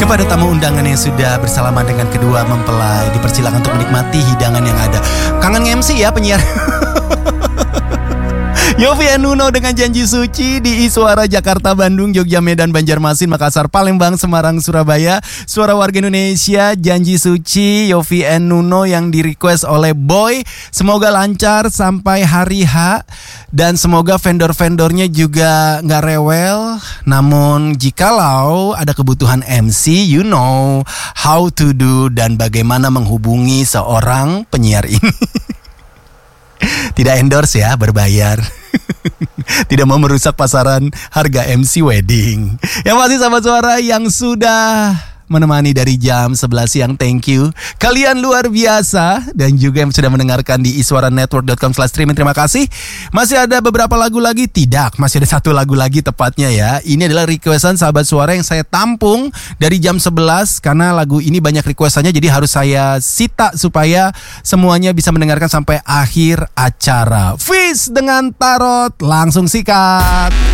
Kepada tamu undangan yang sudah bersalaman dengan kedua mempelai, dipersilakan untuk menikmati hidangan yang ada. Kangen MC ya penyiar. Yovie and Nuno dengan Janji Suci di Suara Jakarta, Bandung, Jogja, Medan, Banjarmasin, Makassar, Palembang, Semarang, Surabaya. Suara warga Indonesia, Janji Suci, Yovie and Nuno yang di request oleh Boy. Semoga lancar sampai hari H. Dan semoga vendor-vendornya juga gak rewel. Namun jikalau ada kebutuhan MC, you know how to do dan bagaimana menghubungi seorang penyiar ini. Tidak endorse ya, berbayar. Tidak mau merusak pasaran harga MC wedding. Yang pasti sahabat suara yang sudah menemani dari jam 11 siang, thank you. Kalian luar biasa. Dan juga yang sudah mendengarkan di iswaranetwork.com/streaming, terima kasih. Masih ada beberapa lagu lagi? Tidak, masih ada satu lagu lagi tepatnya ya. Ini adalah requestan sahabat suara yang saya tampung dari jam 11. Karena lagu ini banyak requestannya, jadi harus saya sita supaya semuanya bisa mendengarkan sampai akhir acara. Fizz dengan Tarot, langsung sikat.